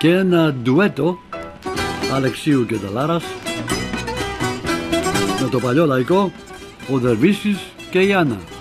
και ένα ντουέτο Αλεξίου και Δελάρας με το παλιό λαϊκό, ο Δερβίσης και η Άννα.